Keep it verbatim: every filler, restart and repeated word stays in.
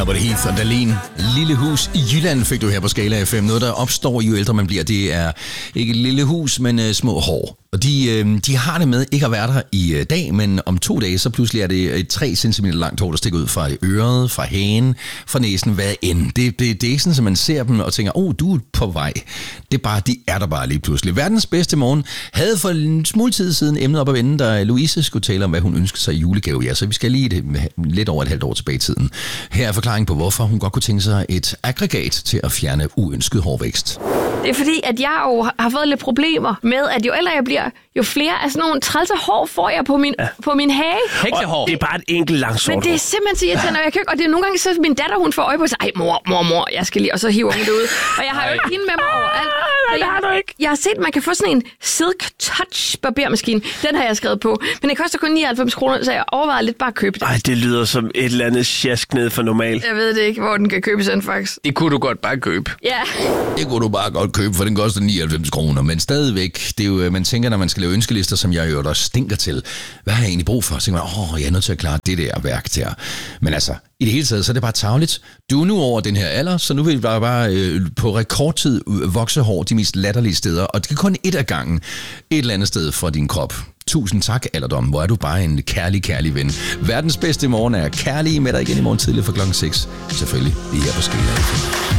Og var det Heath og Dahlin. Lille hus i Jylland fik du her på Skala F M. Noget, der opstår jo ældre man bliver, det er ikke et lille hus, men uh, små hår. Og de, øh, de har det med ikke at være der i uh, dag, men om to dage, så pludselig er det et tre centimeter langt hår, der stikker ud fra øret, fra hagen, fra næsen, hvad end. Det, det, det er ikke sådan, at man ser dem og tænker, åh, oh, du er på vej. Det er bare, de er der bare lige pludselig. Verdens bedste morgen havde for en smule tid siden emnet op at vende, da Louise skulle tale om, hvad hun ønskede sig i julegave. Ja, så vi skal lige et, lidt over et halvt år tilbage i tiden. Her er forklaring på, hvorfor hun godt kunne tænke sig et aggregat til at fjerne uønsket hårvækst. Det er fordi, at jeg jo har fået lidt problemer med, at jo ældre jeg bliver, jo flere af sådan nogle trælse hår får jeg på min, ja. på min hage. Hæklehår. Det er bare et enkelt langt sort. Men det er simpelthen så irriterende, når jeg køber. Og det er nogle gange, så min datter, hun får øje på sig. Ej, mor, mor, mor, jeg skal lige. Og så hiver hun det ud. Og jeg har jo ikke hende med mig overalt. Nej, det har du ikke. Jeg har set, at man kan få sådan en Silk Touch barbermaskine. Den har jeg skrevet på. Men det koster kun nioghalvfems kroner, så jeg overvejer lidt bare at købe det. Ej, det lyder som et eller andet sjask ned for normalt. Jeg ved det ikke, hvor den kan købes hen, faktisk. Det kunne du godt bare købe. Ja. Det kunne du bare godt købe, for den koster nioghalvfems kroner. Men stadigvæk, det er jo, man tænker, når man skal lave ønskelister, som jeg jo der stinker til. Hvad har jeg egentlig brug for? Så tænker man, åh, jeg er nødt til at klare det der værk der. Men altså, i det hele taget, så er det bare tarveligt. Du er nu over den her alder, så nu vil vi bare, bare øh, på rekordtid vokse hår de mest latterlige steder. Og det kan kun et af gangen et eller andet sted for din krop. Tusind tak, alderdom. Hvor er du bare en kærlig, kærlig ven. Verdens bedste morgen er kærlig med dig igen i morgen tidlig fra klokken seks. Selvfølgelig lige her på Skala.